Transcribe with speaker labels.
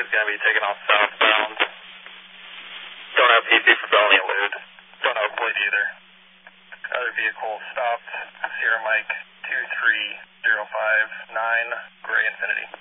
Speaker 1: is going to be taking off southbound. Don't have PT for felony elude. Don't have a plate either. Other vehicle stopped. Sierra Mike 23059, Gray Infinity.